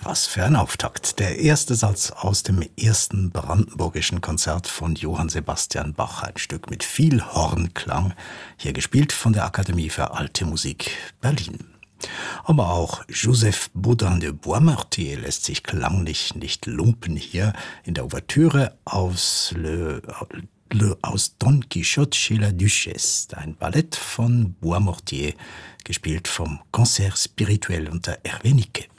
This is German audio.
Was für ein Auftakt. Der erste Satz aus dem ersten brandenburgischen Konzert von Johann Sebastian Bach. Ein Stück mit viel Hornklang, hier gespielt von der Akademie für Alte Musik Berlin. Aber auch Joseph Bodin de Boismortier lässt sich klanglich nicht lumpen hier in der Ouvertüre aus aus Don Quichotte chez la Duchesse, ein Ballett von Boismortier, gespielt vom Concert Spirituel unter Hervé Niquet.